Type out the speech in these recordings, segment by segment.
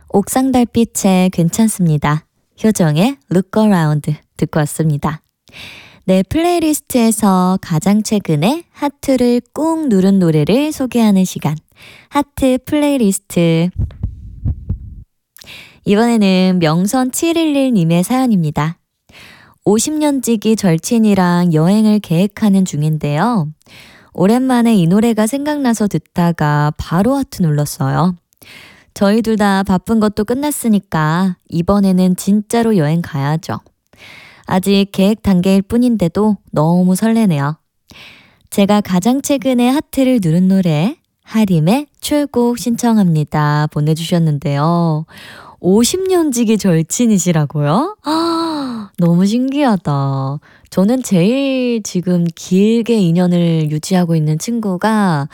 옥상 달빛에 괜찮습니다. 효정의 Look Around 듣고 왔습니다. 네, 플레이리스트에서 가장 최근에 하트를 꾹 누른 노래를 소개하는 시간. 하트 플레이리스트. 이번에는 명선711님의 사연입니다. 50년 지기 절친이랑 여행을 계획하는 중인데요. 오랜만에 이 노래가 생각나서 듣다가 바로 하트 눌렀어요. 저희 둘 다 바쁜 것도 끝났으니까 이번에는 진짜로 여행 가야죠. 아직 계획 단계일 뿐인데도 너무 설레네요. 제가 가장 최근에 하트를 누른 노래 하림의 출국 신청합니다 보내주셨는데요. 50년 지기 절친이시라고요? 너무 신기하다. 저는 제일 지금 길게 인연을 유지하고 있는 친구가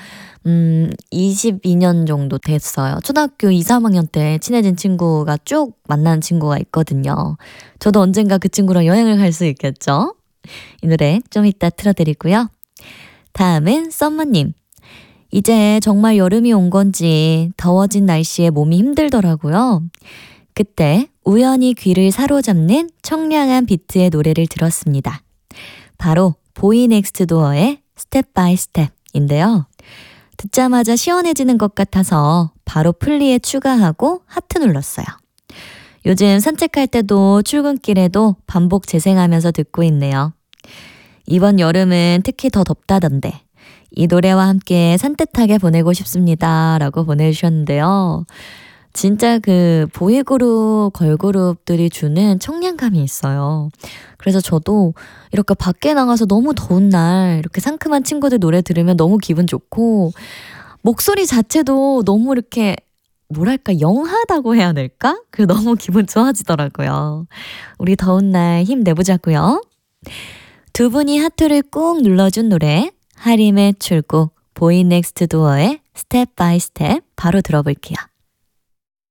22년 정도 됐어요. 초등학교 2, 3학년 때 친해진 친구가 쭉 만난 친구가 있거든요. 저도 언젠가 그 친구랑 여행을 갈 수 있겠죠? 이 노래 좀 이따 틀어드리고요. 다음은 썸머님. 이제 정말 여름이 온 건지 더워진 날씨에 몸이 힘들더라고요. 그때 우연히 귀를 사로잡는 청량한 비트의 노래를 들었습니다. 바로 보이넥스트도어의 스텝 바이 스텝인데요. 듣자마자 시원해지는 것 같아서 바로 플리에 추가하고 하트 눌렀어요. 요즘 산책할 때도 출근길에도 반복 재생하면서 듣고 있네요. 이번 여름은 특히 더 덥다던데 이 노래와 함께 산뜻하게 보내고 싶습니다 라고 보내주셨는데요. 진짜 그 보이그룹, 걸그룹들이 주는 청량감이 있어요. 그래서 저도 이렇게 밖에 나가서 너무 더운 날 이렇게 상큼한 친구들 노래 들으면 너무 기분 좋고 목소리 자체도 너무 이렇게 뭐랄까 영하다고 해야 될까? 그 너무 기분 좋아지더라고요. 우리 더운 날 힘내보자고요. 두 분이 하트를 꾹 눌러준 노래 하림의 출국, 보이넥스트도어의 스텝 바이 스텝 바로 들어볼게요.